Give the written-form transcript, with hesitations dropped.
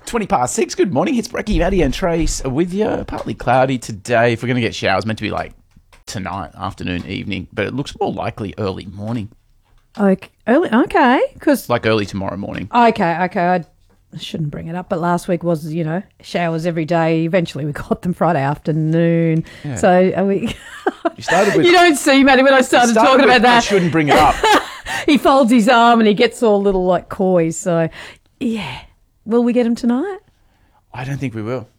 6. Good morning. It's Brecky, Maddie and Trace with you. Partly cloudy today. If we're going to get showers, meant to be like tonight, afternoon, evening, but it looks more likely early morning. Okay, because Like early tomorrow morning. Okay. I shouldn't bring it up, but last week was, showers every day. Eventually we got them Friday afternoon. Yeah. So are we... You started with... You don't see, Matty, when I started talking about that. I shouldn't bring it up. He folds his arm and he gets all little, coy. So, yeah. Will we get him tonight? I don't think we will.